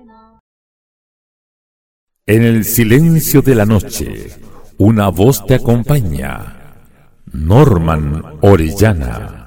En el silencio de la noche, una voz te acompaña. Norman Orellana.